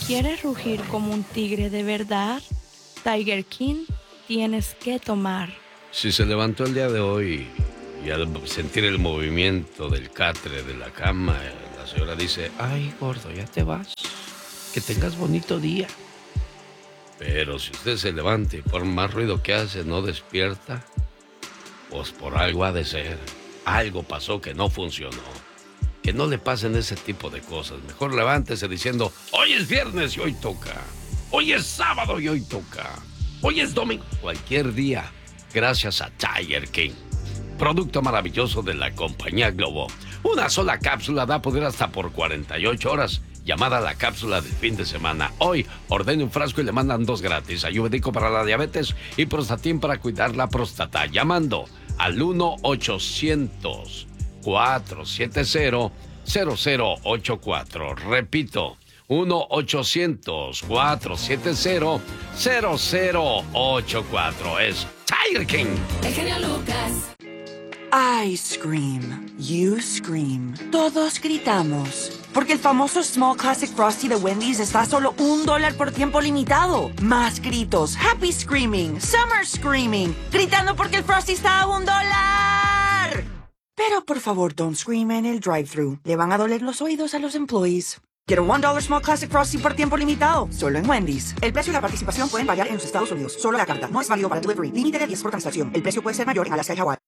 ¿Quieres rugir como un tigre de verdad? Tiger King, tienes que tomar. Si se levantó el día de hoy y al sentir el movimiento del catre de la cama, la señora dice, ay, gordo, ya te vas. Que tengas bonito día. Pero si usted se levanta y por más ruido que hace no despierta, pues por algo ha de ser. Algo pasó que no funcionó. Que no le pasen ese tipo de cosas. Mejor levántese diciendo, hoy es viernes y hoy toca. Hoy es sábado y hoy toca. Hoy es domingo. Cualquier día, gracias a Tiger King. Producto maravilloso de la compañía Globo. Una sola cápsula da poder hasta por 48 horas. Llamada la cápsula del fin de semana. Hoy ordene un frasco y le mandan 2 gratis. Ayurvédico para la diabetes y Prostatin para cuidar la próstata. Llamando al 1-800-470-0084. Repito, 1-800-470-0084. Es Tiger King. El genio Lucas. I scream, you scream, todos gritamos. Porque el famoso Small Classic Frosty de Wendy's está a solo $1 por tiempo limitado. Más gritos, happy screaming, summer screaming, gritando porque el Frosty está a $1. Pero por favor, don't scream en el drive-thru. Le van a doler los oídos a los employees. Quiero $1 Small Classic Frosty por tiempo limitado, solo en Wendy's. El precio y la participación pueden variar en los Estados Unidos. Solo la carta. No es válido para delivery. Límite de 10 por transacción. El precio puede ser mayor en Alaska y Hawái.